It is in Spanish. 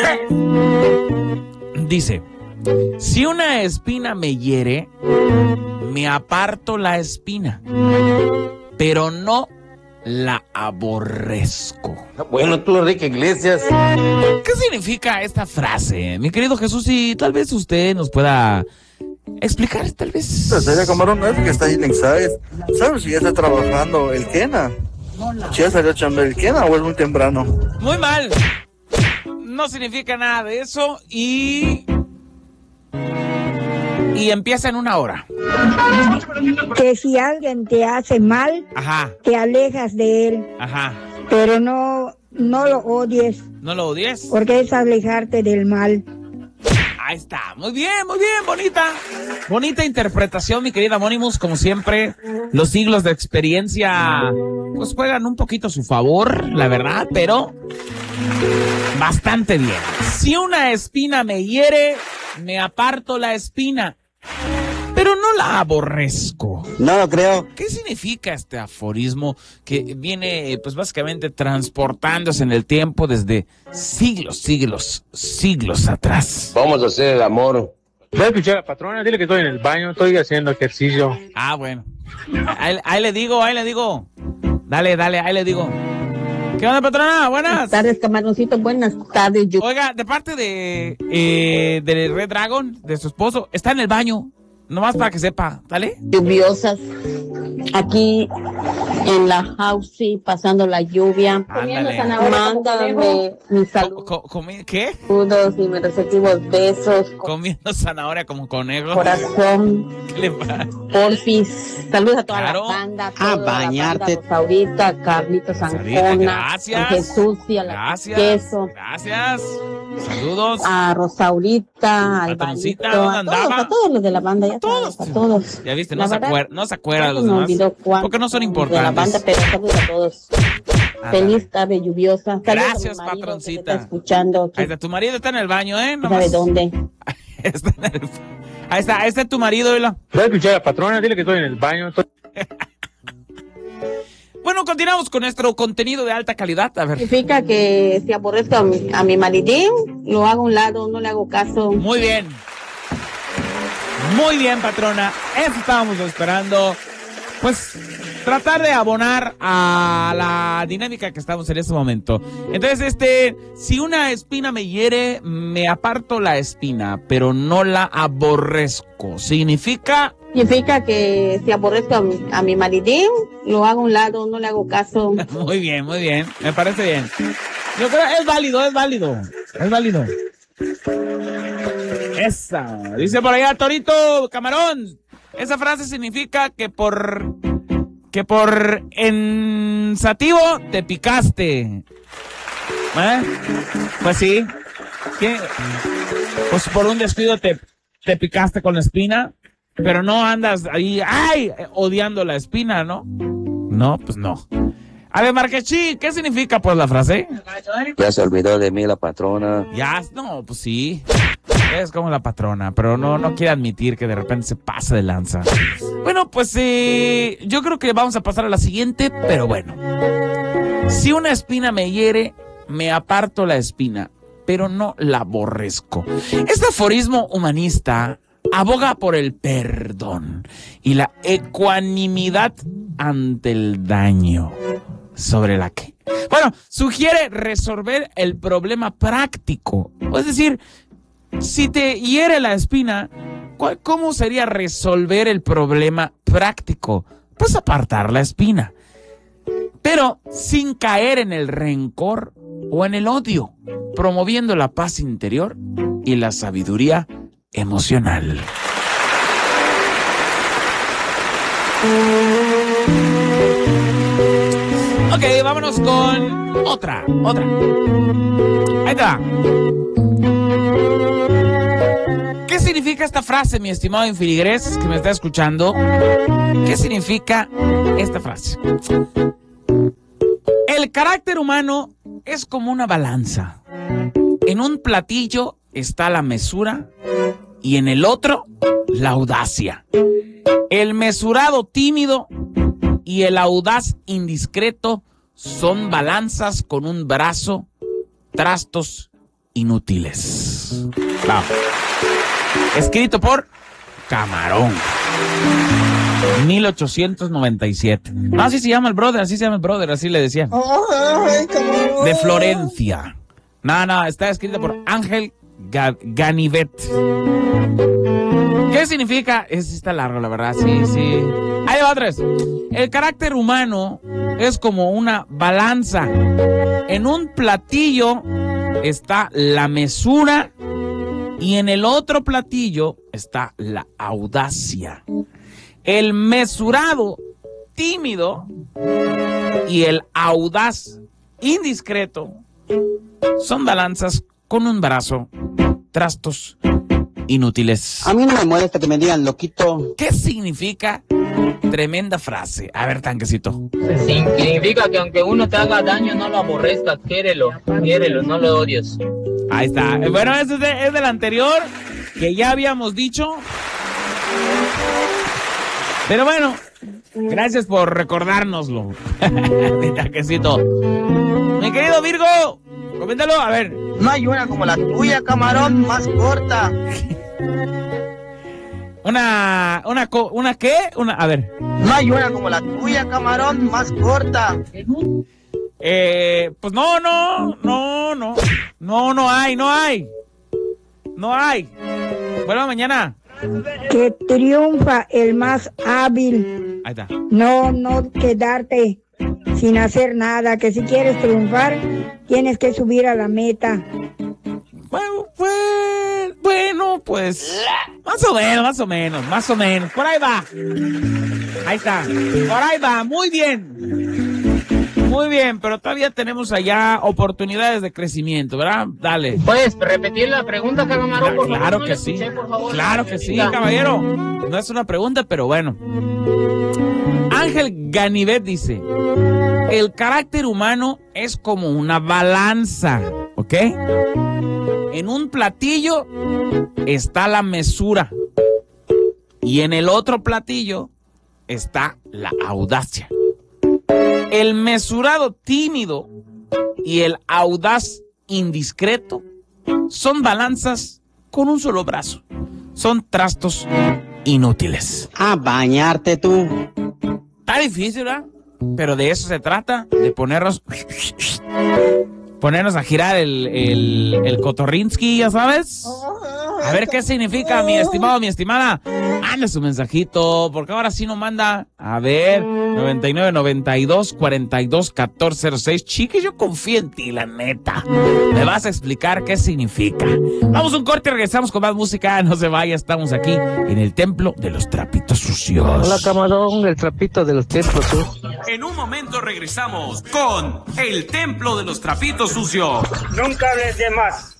Dice, si una espina me hiere, me aparto la espina, pero no la aborrezco. Bueno, tú, Enrique Iglesias. ¿Qué significa esta frase, mi querido Jesús? Y tal vez usted nos pueda explicar, tal vez. Sería Camarón, no es que está ahí en ¿sabes? ¿Sabes si ya está trabajando el Kena? ¿Si ya salió a chambear el Kena o es muy temprano? Muy mal. No significa nada de eso y empieza en 1 hora. Que si alguien te hace mal, Ajá, te alejas de él, ajá. pero no lo odies, ¿No lo odies? porque es alejarte del mal. Ahí está. Muy bien, bonita. Bonita interpretación, mi querida Monimus. Como siempre, los siglos de experiencia pues juegan un poquito a su favor, la verdad, pero bastante bien. Si una espina me hiere, me aparto la espina, pero no la aborrezco. No lo creo. ¿Qué significa este aforismo que viene, pues básicamente transportándose en el tiempo desde siglos atrás? Vamos a hacer el amor. Voy a escuchar a la patrona, dile que estoy en el baño, estoy haciendo ejercicio. Ah, bueno. Ahí le digo. Dale, ahí le digo. ¿Qué onda, patrona? Buenas. Buenas tardes, camaroncito. Buenas tardes. Oiga, de parte de Red Dragon, de su esposo, está en el baño. Nomás para que sepa, ¿dale? Lluviosas. Aquí en la house, sí, pasando la lluvia. Ándale. Mándame mis ¿Qué? saludos y mis respectivos besos. Comiendo zanahoria como conejo. Corazón, ¿Qué le pasa? porfis. Saludos a toda Claro. la banda. A bañarte. Ahorita, Carlitos Sarita, Ancona. gracias. A Jesús y a la Gracias. Queso. Gracias. Saludos. A Rosaurita, al Patroncita, Barito, ¿dónde andaba? a todos los de la banda, ya Todos. sabes, a todos. Ya viste, La no se verdad, acuerda de los me demás. olvidó cuánto Porque no son de la importantes. banda, pero saludos a todos. Ándale. Feliz tarde lluviosa. Saludos Gracias, a mi marido patroncita. que te está escuchando. Ahí está, tu marido está en el baño, ¿eh? ¿Quién sabe dónde? Está en el- Ahí está tu marido, ¿verdad? Voy a escuchar a la patrona, dile que estoy en el baño. Bueno, continuamos con nuestro contenido de alta calidad. A ver. Significa que si aborrezco a mi maridín, lo hago a un lado, no le hago caso. Muy bien. Muy bien, patrona. Eso estábamos esperando. Pues tratar de abonar a la dinámica que estamos en este momento. Entonces, si una espina me hiere, me aparto la espina, pero no la aborrezco. Significa Que si aborrezco a mi maridín, lo hago a un lado, no le hago caso. Muy bien, me parece bien. Yo creo que es válido. Esa, dice por allá Torito Camarón. Esa frase significa que por ensativo te picaste. Pues sí. ¿Qué? Pues por un descuido te picaste con la espina. Pero no andas ahí, odiando la espina, ¿no? No, pues no. A ver, Marquechi, ¿qué significa pues la frase? Ya se olvidó de mí la patrona. Ya, no, pues sí. Es como la patrona, pero no quiere admitir que de repente se pasa de lanza. Bueno, pues yo creo que vamos a pasar a la siguiente, pero bueno. Si una espina me hiere, me aparto la espina, pero no la aborrezco. Este aforismo humanista aboga por el perdón y la ecuanimidad ante el daño. ¿Sobre la qué? Bueno, sugiere resolver el problema práctico. Es decir, si te hiere la espina, ¿cómo sería resolver el problema práctico? Pues apartar la espina. Pero sin caer en el rencor o en el odio, promoviendo la paz interior y la sabiduría emocional. Ok, vámonos con otra. Ahí te va. ¿Qué significa esta frase, mi estimado infiligrés que me está escuchando? ¿Qué significa esta frase? El carácter humano es como una balanza. En un platillo está la mesura y en el otro la audacia. El mesurado tímido y el audaz indiscreto son balanzas con un brazo, trastos inútiles. Claro. Escrito por Camarón. 1897. No, así se llama el brother, así le decían. De Florencia. No, está escrito por Ángel Ganivet. ¿Qué significa? Está largo, la verdad, sí. Ahí va otra vez. El carácter humano es como una balanza. En un platillo está la mesura y en el otro platillo está la audacia. El mesurado, tímido, y el audaz, indiscreto, son balanzas con un brazo, trastos inútiles. A mí no me molesta que me digan loquito. ¿Qué significa? Tremenda frase. A ver, tanquecito. Significa que aunque uno te haga daño, no lo aborrezcas, quiérelo, no lo odies. Ahí está. Bueno, eso es del anterior, que ya habíamos dicho. Pero bueno, gracias por recordárnoslo. Mi tanquecito. Mi querido Virgo, coméntalo, a ver. No hay una como la tuya, Camarón, más corta. ¿Una qué? A ver. No hay una como la tuya, Camarón, más corta. Pues no hay. Vuelva mañana. Que triunfa el más hábil. Ahí está. No quedarte sin hacer nada, que si quieres triunfar, tienes que subir a la meta. Bueno, pues más o menos. Por ahí va. Ahí está. Por ahí va. Muy bien, pero todavía tenemos allá oportunidades de crecimiento, ¿verdad? Dale. ¿Puedes repetir la pregunta, Camarón, por favor? Claro No que le sí. escuché, por favor. Claro que sí, caballero. No es una pregunta, pero bueno. Ángel Ganivet dice: el carácter humano es como una balanza, ¿ok? En un platillo está la mesura y en el otro platillo está la audacia. El mesurado tímido y el audaz indiscreto son balanzas con un solo brazo. Son trastos inútiles. A bañarte tú. Está difícil, ¿verdad? Pero de eso se trata, de ponernos a girar el cotorrinsky, ya sabes. A ver qué significa, mi estimado, mi estimada. Mande su mensajito, porque ahora sí no manda. A ver, 99 92 42 14 06. Chiqui, yo confío en ti, la neta. Me vas a explicar qué significa. Vamos a un corte y regresamos con más música. No se vaya, estamos aquí en el Templo de los Trapitos Sucios. Hola, Camarón, el trapito de los templos. En un momento regresamos con el Templo de los Trapitos Sucios. Nunca hables de más.